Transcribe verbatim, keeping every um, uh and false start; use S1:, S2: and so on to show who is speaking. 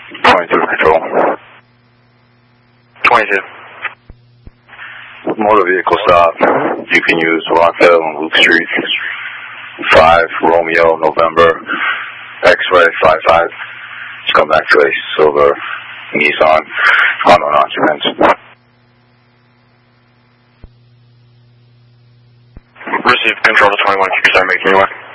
S1: twenty-two control.
S2: twenty-two.
S1: Motor vehicle stop. You can use Rockville and Luke Street. five Romeo November X-ray five five. Just come back to a silver Nissan unknown occupants.
S2: Receive control to twenty-one. You can start making your way.